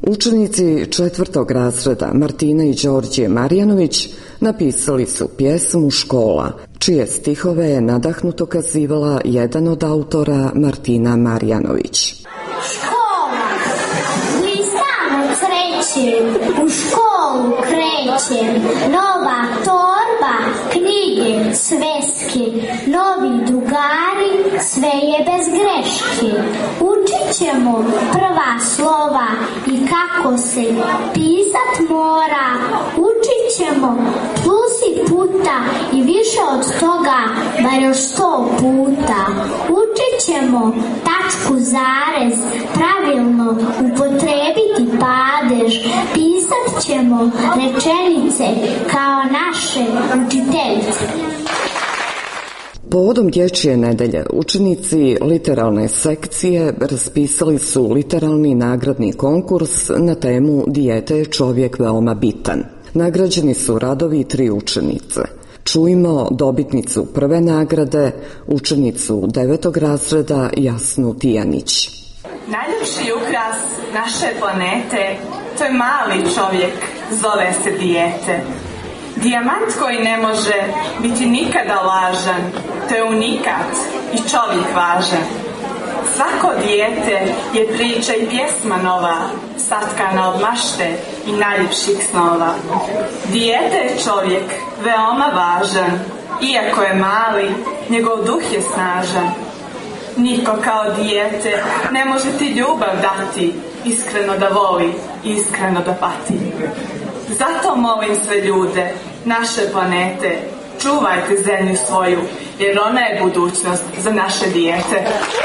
Učenici 4. razreda Martina i Đorđe Marjanović napisali su pjesmu Škola, čije stihove je nadahnuto kazivala jedan od autora, Martina Marjanović. Škola, listamo sreće, u školu krećem, nova torba, knjige, sveske, novi drugari, sve je bez greške. Učit ćemo prva slova i kako se pisat mora. Učit ćemo plus i puta i više od toga, bar još 100 puta. Učit ćemo tačku, zarez, pravilno upotrebiti padež. Pisat ćemo rečenice kao naše učiteljice. Povodom Dječje nedelje učenici literalne sekcije raspisali su literalni nagradni konkurs na temu Dijete je čovjek veoma bitan. Nagrađeni su radovi 3 učenice. Čujmo dobitnicu prve nagrade, učenicu 9. razreda Jasnu Tijanić. Najljepši ukras naše planete, to je mali čovjek, zove se dijete. Dijamant koji ne može biti nikada lažan, to je unikat i čovjek važan. Svako dijete je priča i pjesma nova, satkana od mašte i najljepših snova. Dijete je čovjek veoma važan, iako je mali, njegov duh je snažan. Niko kao dijete ne može ti ljubav dati, iskreno da voli, iskreno da pati. Zato molim sve ljude, naše planete, čuvajte zemlju svoju, jer ona je budućnost za naše dijete.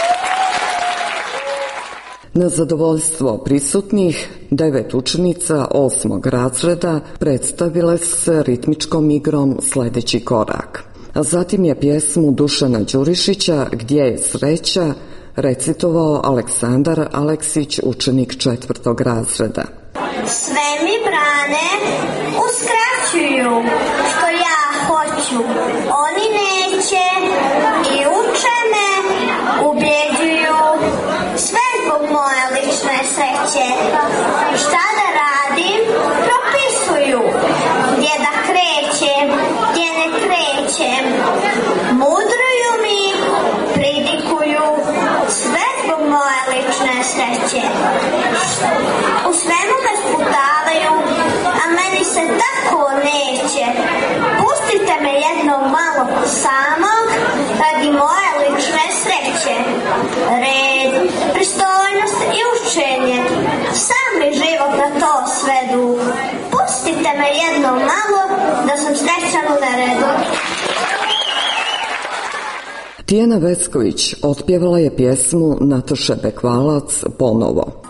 Na zadovoljstvo prisutnih, 9 učenica 8. razreda predstavile se ritmičkom igrom Sledeći korak. A zatim je pjesmu Dušana Đurišića Gdje je sreća recitovao Aleksandar Aleksić, učenik 4. razreda. Sve mi brane uskraćuju što ja hoću, oni neće i uče me, ubjeđuju, sve zbog moje lične sreće. Šta da radim, propisuju, gdje da krećem, gdje ne krećem, mudruju mi, pridikuju, sve zbog moje lične sreće. U svemu me sputavaju, a meni se tako neće. Pustite me jednom malo samog, radi moje lične sreće. Red, pristojnost i učenje, sam mi život na to svedu. Pustite me jednom malo, da sam srećan u neredu. Tijana Vecković otpjevala je pjesmu Nataše Bekvalac Ponovo.